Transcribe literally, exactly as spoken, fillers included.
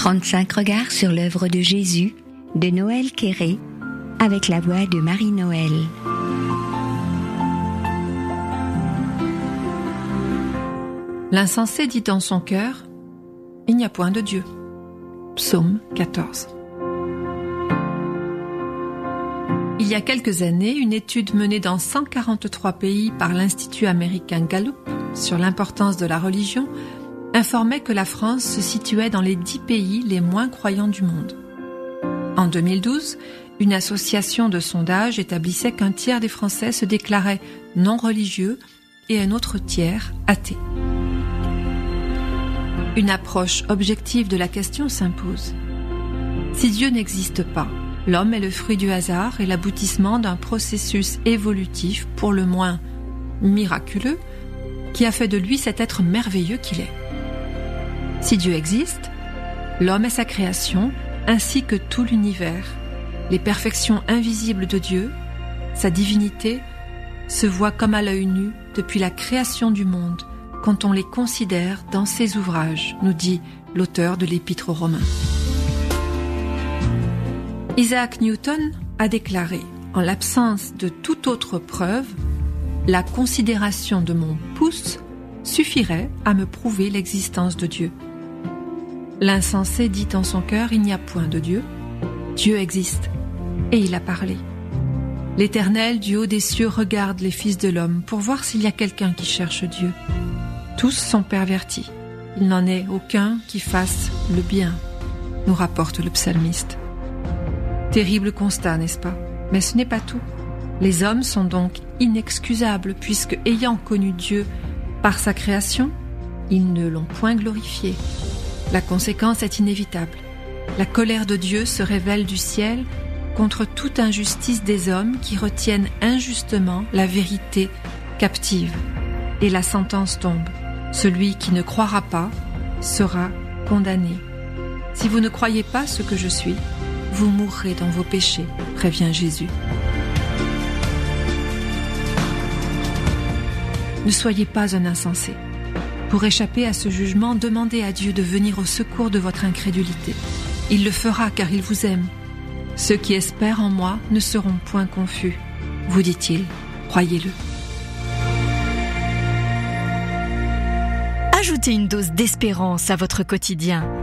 trente-cinq regards sur l'œuvre de Jésus de Noël Quéré avec la voix de Marie-Noël. L'insensé dit dans son cœur: il n'y a point de Dieu. Psaume quatorze. Il y a quelques années, une étude menée dans cent quarante-trois pays par l'Institut américain Gallup sur l'importance de la religion informait que la France se situait dans les dix pays les moins croyants du monde. En deux mille douze, une association de sondage établissait qu'un tiers des Français se déclaraient non religieux et un autre tiers athée. Une approche objective de la question s'impose. Si Dieu n'existe pas, l'homme est le fruit du hasard et l'aboutissement d'un processus évolutif pour le moins miraculeux qui a fait de lui cet être merveilleux qu'il est. Si Dieu existe, l'homme est sa création ainsi que tout l'univers. Les perfections invisibles de Dieu, sa divinité, se voient comme à l'œil nu depuis la création du monde quand on les considère dans ses ouvrages, nous dit l'auteur de l'Épître aux Romains. Isaac Newton a déclaré, en l'absence de toute autre preuve, la considération de mon pouce suffirait à me prouver l'existence de Dieu. L'insensé dit en son cœur: il n'y a point de Dieu. Dieu existe, et il a parlé. L'Éternel du haut des cieux regarde les fils de l'homme pour voir s'il y a quelqu'un qui cherche Dieu. Tous sont pervertis. Il n'en est aucun qui fasse le bien, nous rapporte le psalmiste. Terrible constat, n'est-ce pas? Mais ce n'est pas tout. Les hommes sont donc inexcusables puisque, ayant connu Dieu par sa création, ils ne l'ont point glorifié. La conséquence est inévitable. La colère de Dieu se révèle du ciel contre toute injustice des hommes qui retiennent injustement la vérité captive. Et la sentence tombe. Celui qui ne croira pas sera condamné. Si vous ne croyez pas ce que je suis, vous mourrez dans vos péchés, prévient Jésus. Ne soyez pas un insensé. Pour échapper à ce jugement, demandez à Dieu de venir au secours de votre incrédulité. Il le fera car il vous aime. Ceux qui espèrent en moi ne seront point confus, vous dit-il, croyez-le. Ajoutez une dose d'espérance à votre quotidien